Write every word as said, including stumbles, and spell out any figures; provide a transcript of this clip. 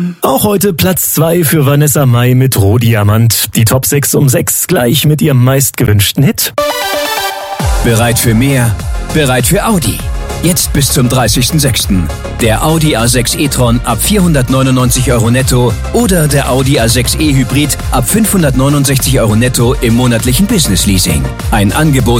Auch heute Platz zwei für Vanessa Mai mit Rohdiamant. Die Top sechs um sechs gleich mit ihrem meistgewünschten Hit. Bereit für mehr? Bereit für Audi. Jetzt bis zum dreißigsten sechsten Der Audi A sechs e-tron ab vierhundertneunundneunzig Euro netto oder der Audi A sechs e Hybrid ab fünfhundertneunundsechzig Euro netto im monatlichen Business Leasing. Ein Angebot